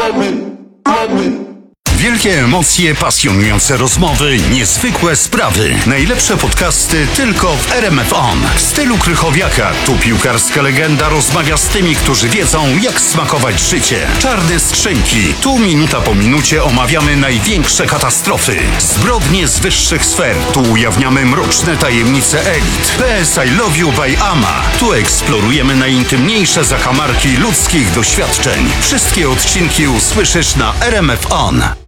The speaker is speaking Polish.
Wielkie emocje, pasjonujące rozmowy, niezwykłe sprawy. Najlepsze podcasty tylko w RMF On. W stylu Krychowiaka. Tu piłkarska legenda rozmawia z tymi, którzy wiedzą, jak smakować życie. Czarne skrzynki. Tu minuta po minucie omawiamy największe katastrofy. Zbrodnie z wyższych sfer. Tu ujawniamy mroczne tajemnice elit. PS I Love You by Ama. Tu eksplorujemy najintymniejsze zakamarki ludzkich doświadczeń. Wszystkie odcinki usłyszysz na RMF On.